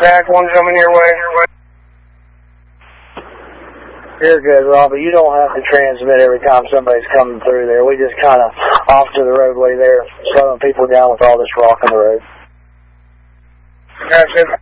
Contact, one coming your way. You're good, Robbie. You don't have to transmit every time somebody's coming through there. We just kind of off to the roadway there, slowing people down with all this rock on the road. Gotcha.